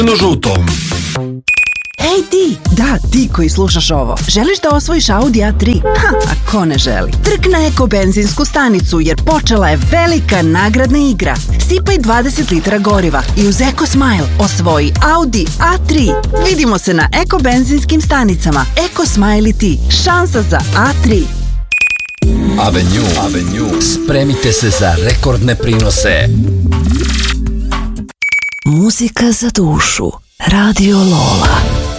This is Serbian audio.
žutom. Ej ti, da, ti koji slušaš ovo, želiš da osvojiš Audi A3? A ko ne želi? Trk na Eko benzinsku stanicu jer počela je velika nagradna igra. Sipaj 20 litara goriva i uz Eko Smile osvoji Audi A3. Vidimo se na Eko benzinskim stanicama. Eko Smile i ti, šansa za A3. Avenue. Spremite se za rekordne prinose. Muzika za dušu. Radio Lola.